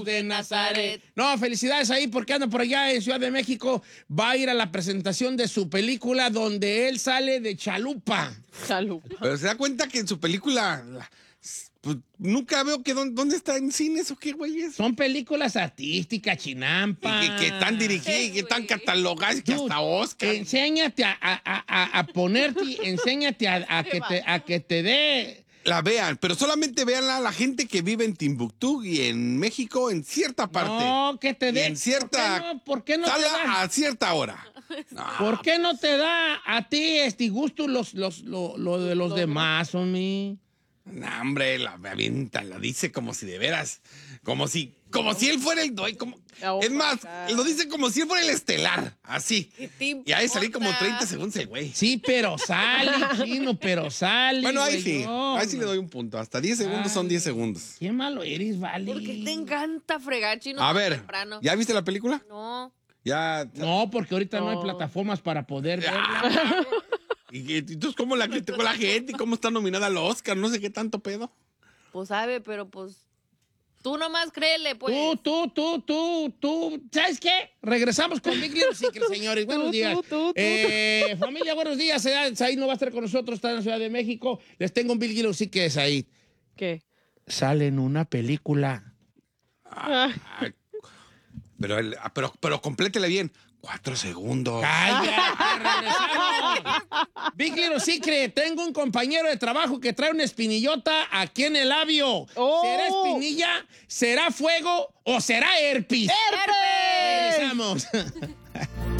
de Nazaret. No, felicidades ahí porque anda por allá en Ciudad de México. Va a ir a la presentación de su película donde él sale de chalupa. Pero se da cuenta que en su película... Pues nunca veo que dónde está en cines o qué, güey. Son películas artísticas, chinampa. Que están dirigidas y que están catalogadas que hasta Oscar. Enséñate a ponerte, enséñate a que te dé. La vean, pero solamente veanla a la gente que vive en Timbuktu y en México en cierta parte. No, que te dé. En cierta ¿Por qué no te sala da? a cierta hora. No. ¿Por qué no te da a ti gusto lo de los demás, homie? No, hombre, la avienta, la dice como si de veras, como si él fuera el dueño, es más, lo dice como si él fuera el estelar, así. Y ahí salí como 30 segundos el güey. Sí, pero sale, chino, pero sale. Bueno, ahí güey, sí, no. ahí sí le doy un punto, hasta 10 segundos son 10 segundos. Qué malo eres, vale. Porque te encanta fregar, chino. A tan ver, temprano. ¿ya viste la película? No. Ya. No, porque ahorita no hay plataformas para poder verla. ¿Y entonces cómo la criticó la gente? ¿Y cómo está nominada al Oscar? No sé qué tanto pedo. Pues sabe, pero pues... Tú nomás créele, pues. Tú. ¿Sabes qué? Regresamos con Big Little Secret, señores. Buenos días. Familia, buenos días. Said no va a estar con nosotros, está en la Ciudad de México. Les tengo un Big Little Secret, Said. ¿Qué? Sale en una película. Pero complétele bien. 4 segundos. ¡Cállate! Regresamos. Big Little Secret. Tengo un compañero de trabajo que trae una espinillota aquí en el labio. Oh. ¿Será espinilla? ¿Será fuego? ¿O será herpes? ¡Herpes! Regresamos.